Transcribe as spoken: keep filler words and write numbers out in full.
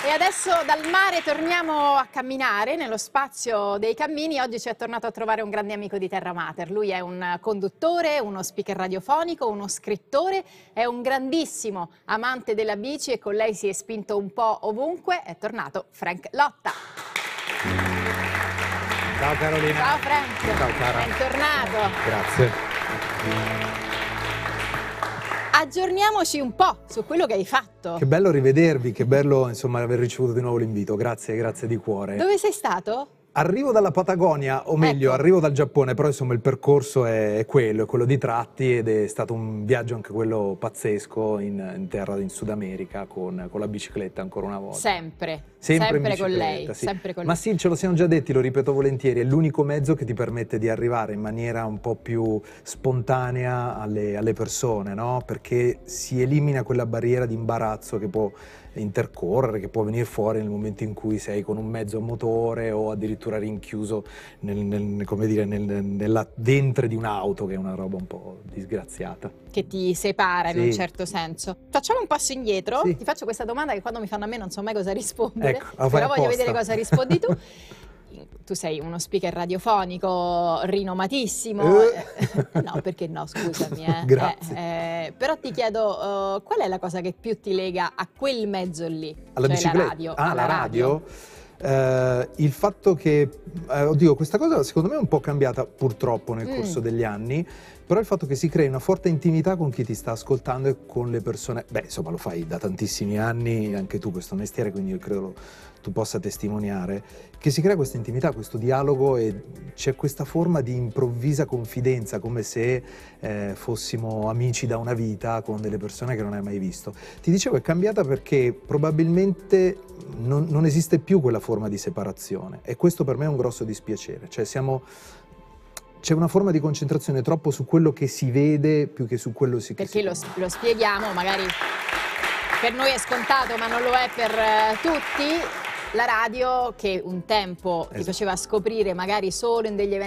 E adesso dal mare torniamo a camminare nello spazio dei cammini. Oggi ci è tornato a trovare un grande amico di Terra Mater. Lui è un conduttore, uno speaker radiofonico, uno scrittore, è un grandissimo amante della bici e con lei si è spinto un po' ovunque. È tornato Frank Lotta. Ciao Carolina. Ciao Frank. Ciao cara. Bentornato. Grazie. Aggiorniamoci un po' su quello che hai fatto. Che bello rivedervi, che bello insomma aver ricevuto di nuovo l'invito. Grazie, grazie di cuore. Dove sei stato? Arrivo dalla Patagonia, o meglio, Ecco. arrivo dal Giappone, però insomma il percorso è, è quello, è quello di tratti ed è stato un viaggio anche quello pazzesco in, in terra, in Sud America, con, con la bicicletta ancora una volta. Sempre, Sempre, sempre in con lei, bicicletta, sì. sempre con Ma lei. sì, ce lo siamo già detti, lo ripeto volentieri, è l'unico mezzo che ti permette di arrivare in maniera un po' più spontanea alle, alle persone, no? Perché si elimina quella barriera di imbarazzo che può intercorrere, che può venire fuori nel momento in cui sei con un mezzo a motore o addirittura rinchiuso nel, nel, come dire, nel, nella ventre di un'auto, che è una roba un po' disgraziata. Che ti separa Sì. in un certo senso. Facciamo un passo indietro, Sì. ti faccio questa domanda che quando mi fanno a me non so mai cosa rispondere, Ecco, la fai però voglio apposta. vedere cosa rispondi tu. Tu sei uno speaker radiofonico rinomatissimo, Eh. eh, no perché no scusami, eh. Grazie. Eh, eh, però ti chiedo uh, qual è la cosa che più ti lega a quel mezzo lì, Alla cioè bicicletta? la radio, Ah, alla la radio? Eh, il fatto che, eh, oddio, questa cosa secondo me è un po' cambiata purtroppo nel Mm. corso degli anni, però il fatto che si crei una forte intimità con chi ti sta ascoltando e con le persone, beh insomma lo fai da tantissimi anni, anche tu questo mestiere, quindi io credo lo, tu possa testimoniare, che si crea questa intimità, questo dialogo e c'è questa forma di improvvisa confidenza, come se eh, fossimo amici da una vita con delle persone che non hai mai visto. Ti dicevo, è cambiata perché probabilmente non, non esiste più quella forma di separazione e questo per me è un grosso dispiacere, cioè siamo... C'è una forma di concentrazione troppo su quello che si vede più che su quello si, che Perché si lo, lo spieghiamo, magari per noi è scontato ma non lo è per eh, tutti, la radio che un tempo ti Esatto. faceva scoprire magari solo in degli eventi